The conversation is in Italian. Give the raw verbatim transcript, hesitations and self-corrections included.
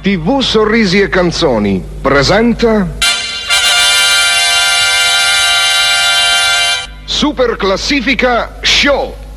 T V Sorrisi e Canzoni presenta Super Classifica Show.